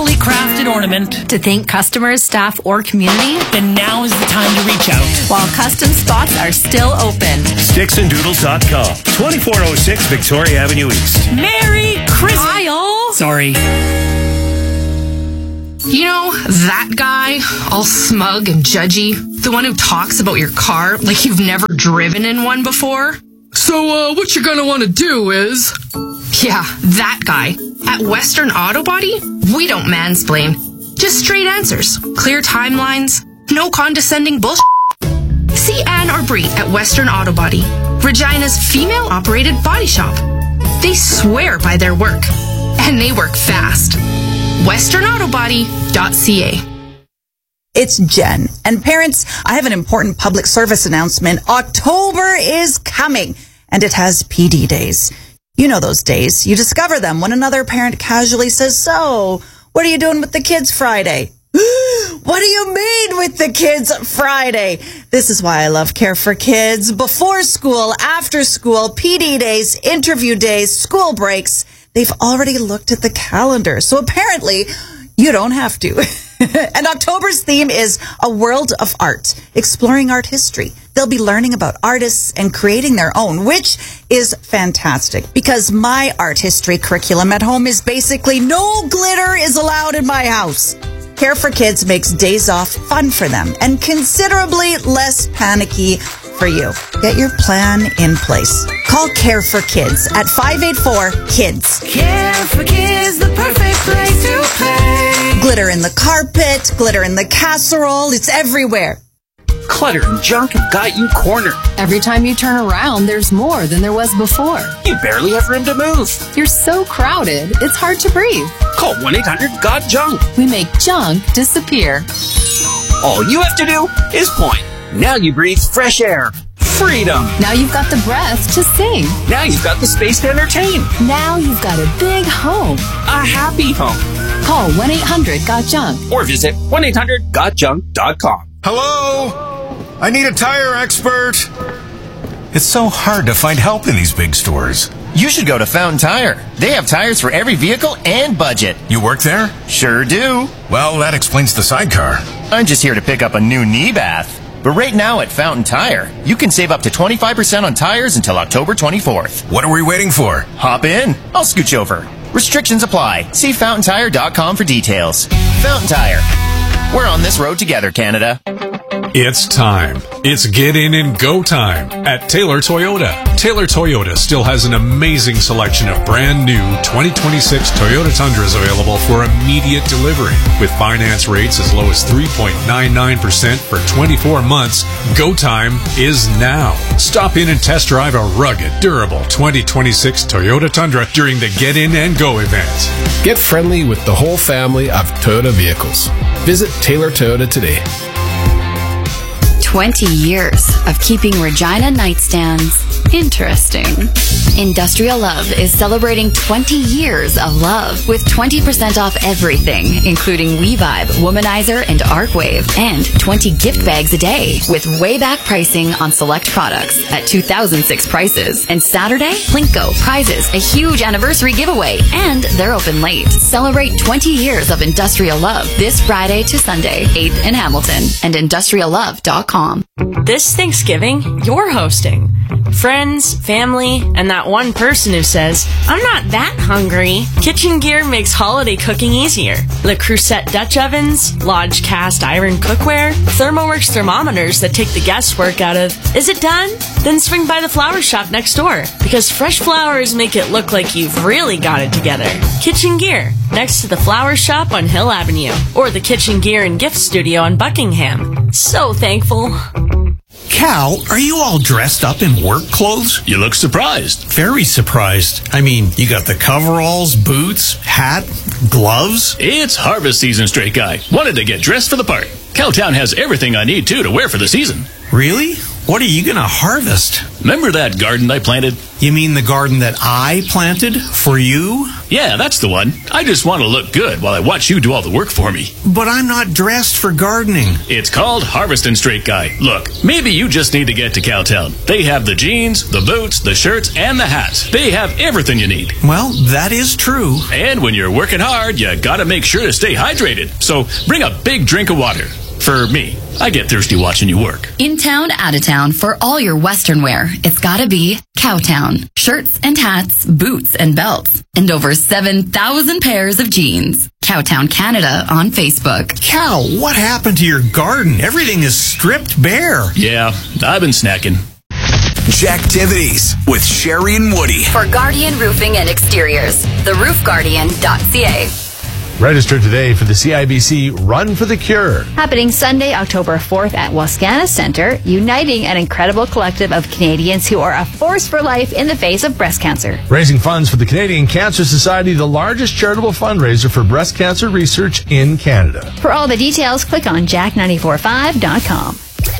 locally crafted ornament. To thank customers, staff, or community? Then now is the time to reach out. While custom spots are still open. Sticksanddoodles.com, 2406 Victoria Avenue East. Merry Christmas. Kyle! Sorry. You know, that guy, all smug and judgy, the one who talks about your car like you've never driven in one before? So, what you're gonna want to do is... Yeah, that guy. At Western Auto Body, we don't mansplain. Just straight answers, clear timelines, no condescending bullshit. See Anne or Brie at Western Auto Body, Regina's female-operated body shop. They swear by their work, and they work fast. westernautobody.ca. It's Jen. And parents, I have an important public service announcement. October is coming, and it has PD days. You know those days. You discover them when another parent casually says, "So, what are you doing with the kids Friday?" What do you mean with the kids Friday? This is why I love Care for Kids. Before school, after school, PD days, interview days, school breaks. They've already looked at the calendar. So apparently, you don't have to. And October's theme is A World of Art, exploring art history. They'll be learning about artists and creating their own, which is fantastic because my art history curriculum at home is basically no glitter is allowed in my house. Care for Kids makes days off fun for them and considerably less panicky for you. Get your plan in place. Call Care for Kids at 584-KIDS. Care for Kids, the perfect place to play. Glitter in the carpet, glitter in the casserole, it's everywhere. Clutter and junk have got you cornered. Every time you turn around, there's more than there was before. You barely have room to move. You're so crowded, it's hard to breathe. Call 1-800-GOT-JUNK. We make junk disappear. All you have to do is point. Now you breathe fresh air. Freedom. Now you've got the breath to sing. Now you've got the space to entertain. Now you've got a big home. A happy home. Call 1-800-GOT-JUNK. Or visit 1-800-GOTJUNK.com. Hello? I need a tire expert. It's so hard to find help in these big stores. You should go to Fountain Tire. They have tires for every vehicle and budget. You work there? Sure do. Well, that explains the sidecar. I'm just here to pick up a new knee bath. But right now at Fountain Tire, you can save up to 25% on tires until October 24th. What are we waiting for? Hop in. I'll scooch over. Restrictions apply. See FountainTire.com for details. Fountain Tire. We're on this road together, Canada. It's time. It's get in and go time at Taylor Toyota. Taylor Toyota still has an amazing selection of brand new 2026 Toyota Tundras available for immediate delivery. With finance rates as low as 3.99% for 24 months, go time is now. Stop in and test drive a rugged, durable 2026 Toyota Tundra during the Get In and Go event. Get friendly with the whole family of Toyota vehicles. Visit Taylor Toyota today. 20 years of keeping Regina nightstands interesting. Industrial Love is celebrating 20 years of love with 20% off everything, including WeVibe, Womanizer, and Arcwave, and 20 gift bags a day with way back pricing on select products at 2006 prices. And Saturday, Plinko prizes, a huge anniversary giveaway, and they're open late. Celebrate 20 years of Industrial Love this Friday to Sunday, 8th in Hamilton, and industriallove.com. This Thanksgiving, you're hosting. Friends, family, and that one person who says, "I'm not that hungry." Kitchen Gear makes holiday cooking easier. Le Creuset Dutch ovens, Lodge cast iron cookware, ThermoWorks thermometers that take the guesswork out of, "Is it done?" Then swing by the flower shop next door, because fresh flowers make it look like you've really got it together. Kitchen Gear, next to the flower shop on Hill Avenue, or the Kitchen Gear and Gift Studio on Buckingham. So thankful. Cal, are you all dressed up in work clothes? You look surprised. Very surprised. I mean, you got the coveralls, boots, hat, gloves. It's harvest season, straight guy. Wanted to get dressed for the part. Cowtown has everything I need, too, to wear for the season. Really? What are you going to harvest? Remember that garden I planted? You mean the garden that I planted for you? Yeah, that's the one. I just want to look good while I watch you do all the work for me. But I'm not dressed for gardening. It's called Harvest and Straight Guy. Look, maybe you just need to get to Cowtown. They have the jeans, the boots, the shirts, and the hats. They have everything you need. Well, that is true. And when you're working hard, you gotta make sure to stay hydrated. So bring a big drink of water. For me, I get thirsty watching you work. In town, out of town, for all your Western wear, it's gotta be Cowtown. Shirts and hats, boots and belts, and over 7,000 pairs of jeans. Cowtown Canada on Facebook. Cal, what happened to your garden? Everything is stripped bare. Yeah, I've been snacking. Jacktivities with Sherry and Woody. For Guardian Roofing and Exteriors, theroofguardian.ca. Register today for the CIBC Run for the Cure. Happening Sunday, October 4th at Wascana Centre, uniting an incredible collective of Canadians who are a force for life in the face of breast cancer. Raising funds for the Canadian Cancer Society, the largest charitable fundraiser for breast cancer research in Canada. For all the details, click on jack945.com.